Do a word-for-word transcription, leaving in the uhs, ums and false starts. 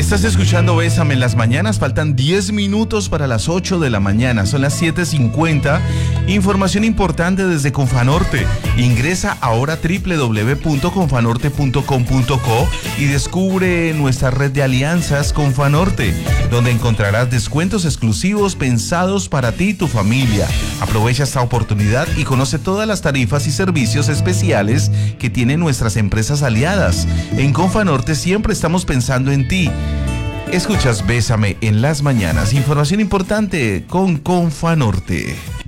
Estás escuchando Bésame en las mañanas, faltan diez minutos para las ocho de la mañana, son las siete cincuenta. Información importante desde Confanorte. Ingresa ahora a doble u doble u doble u punto confanorte punto com punto co y descubre nuestra red de alianzas Confanorte, donde encontrarás descuentos exclusivos pensados para ti y tu familia. Aprovecha esta oportunidad y conoce todas las tarifas y servicios especiales que tienen nuestras empresas aliadas. En Confanorte siempre estamos pensando en ti. Escuchas Bésame en las mañanas. Información importante con Confanorte.